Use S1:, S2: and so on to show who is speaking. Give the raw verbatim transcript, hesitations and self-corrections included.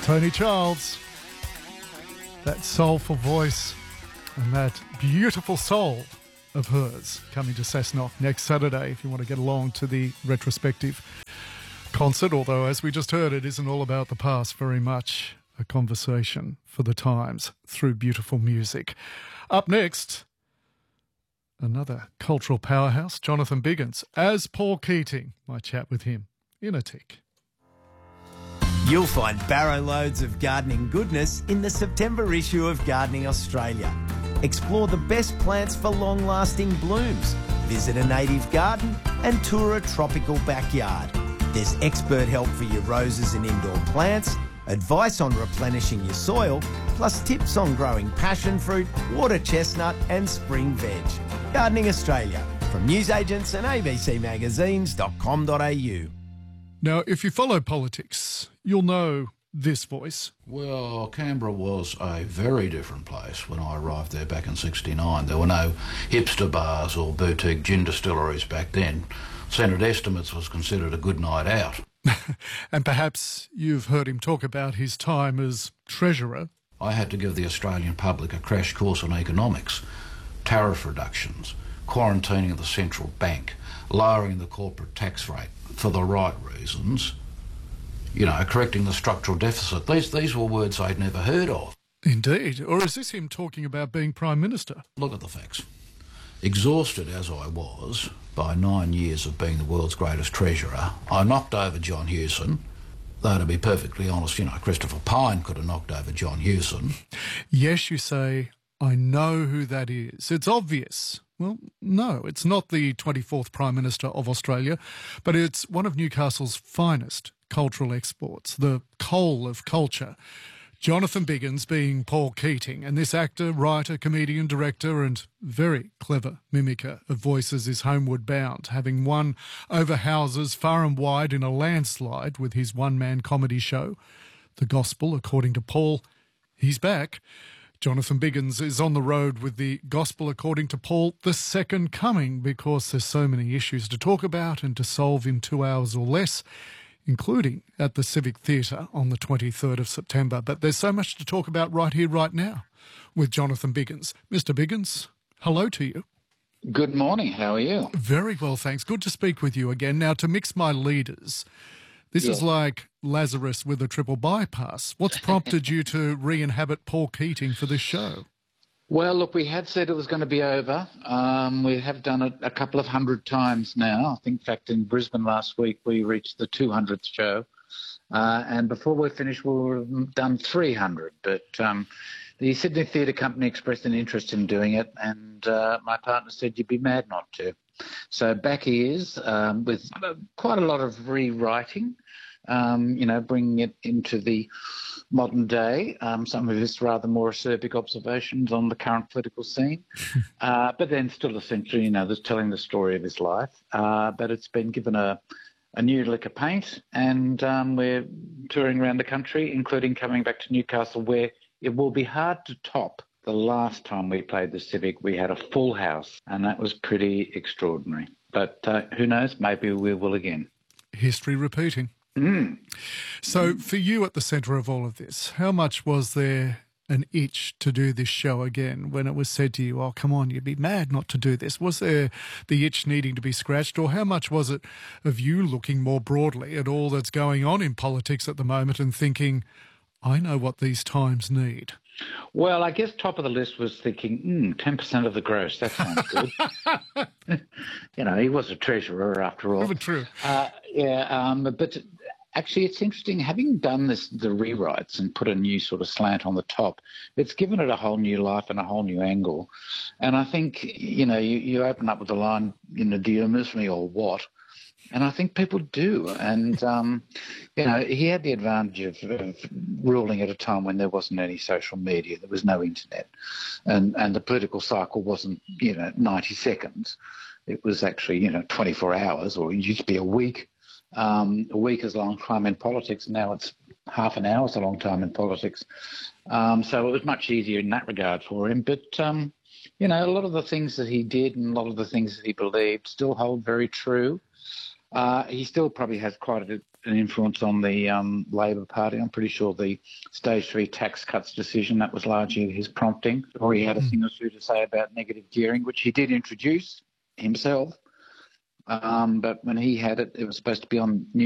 S1: Tony Childs, that soulful voice and that beautiful soul of hers coming to Cessnock next Saturday if you want to get along to the retrospective concert, although as we just heard, it isn't all about the past, very much a conversation for the times through beautiful music. Up next, another cultural powerhouse, Jonathan Biggins, as Paul Keating. My chat with him in a tick.
S2: You'll find barrow loads of gardening goodness in the September issue of Gardening Australia. Explore the best plants for long-lasting blooms. Visit a native garden and tour a tropical backyard. There's expert help for your roses and indoor plants, advice on replenishing your soil, plus tips on growing passion fruit, water chestnut and spring veg. Gardening Australia, from newsagents and a b c magazines dot com dot a u.
S1: Now, if you follow politics, you'll know this voice.
S3: Well, Canberra was a very different place when I arrived there back in sixty-nine. There were no hipster bars or boutique gin distilleries back then. Senate Estimates was considered a good night out.
S1: And perhaps you've heard him talk about his time as Treasurer.
S3: I had to give the Australian public a crash course on economics, tariff reductions, quarantining the central bank, lowering the corporate tax rate for the right reasons, you know, correcting the structural deficit. These, these were words I'd never heard of.
S1: Indeed. Or is this him talking about being Prime Minister?
S3: Look at the facts. Exhausted as I was by nine years of being the world's greatest treasurer, I knocked over John Hewson. Though, to be perfectly honest, you know, Christopher Pyne could have knocked over John Hewson.
S1: Yes, you say, I know who that is. It's obvious. Well, no, it's not the twenty-fourth Prime Minister of Australia, but it's one of Newcastle's finest cultural exports, the coal of culture. Jonathan Biggins being Paul Keating, and this actor, writer, comedian, director and very clever mimicker of voices is homeward bound, having won over houses far and wide in a landslide with his one-man comedy show, The Gospel According to Paul. He's back. Jonathan Biggins is on the road with the Gospel According to Paul, The Second Coming, because there's so many issues to talk about and to solve in two hours or less, including at the Civic Theatre on the twenty-third of September. But there's so much to talk about right here, right now, with Jonathan Biggins. Mister Biggins, hello to you.
S4: Good morning. How are you?
S1: Very well, thanks. Good to speak with you again. Now, to mix my leaders, this
S4: Yes.
S1: is like Lazarus with a triple bypass. What's prompted you to re-inhabit Paul Keating for this show?
S4: Well, look, we had said it was going to be over. Um, we have done it a couple of hundred times now. I think, in fact, in Brisbane last week, we reached the two hundredth show. Uh, and before we're finished, we've done three hundred. But um, the Sydney Theatre Company expressed an interest in doing it, and uh, my partner said you'd be mad not to. So back he is um, with quite a lot of rewriting, um, you know, bringing it into the modern day, um, some of his rather more acerbic observations on the current political scene, uh, but then still essentially, you know, there's telling the story of his life. Uh, but it's been given a, a new lick of paint, and um, we're touring around the country, including coming back to Newcastle, where it will be hard to top the last time we played the Civic. We had a full house, and that was pretty extraordinary. But uh, who knows, maybe we will again.
S1: History repeating.
S4: Mm.
S1: So for you at the centre of all of this, how much was there an itch to do this show again when it was said to you, oh, come on, you'd be mad not to do this? Was there the itch needing to be scratched, or how much was it of you looking more broadly at all that's going on in politics at the moment and thinking, I know what these times need?
S4: Well, I guess top of the list was thinking, mm, ten percent of the gross, that sounds good. You know, he was a treasurer after all.
S1: True.
S4: Uh, yeah, um, but actually it's interesting, having done this, the rewrites and put a new sort of slant on the top, it's given it a whole new life and a whole new angle. And I think, you know, you, you open up with the line, you know, do you miss me or what? And I think people do. And, um, you know, he had the advantage of, of ruling at a time when there wasn't any social media, there was no internet, and, and the political cycle wasn't, you know, ninety seconds. It was actually, you know, twenty-four hours, or it used to be a week. Um, a week is a long time in politics, and now it's half an hour is a long time in politics. Um, so it was much easier in that regard for him. But, um, you know, a lot of the things that he did and a lot of the things that he believed still hold very true. Uh, he still probably has quite a, an influence on the um, Labor Party. I'm pretty sure the stage three tax cuts decision, that was largely his prompting. Or he had a thing or two to say about negative gearing, which he did introduce himself. Um, but when he had it, it was supposed to be on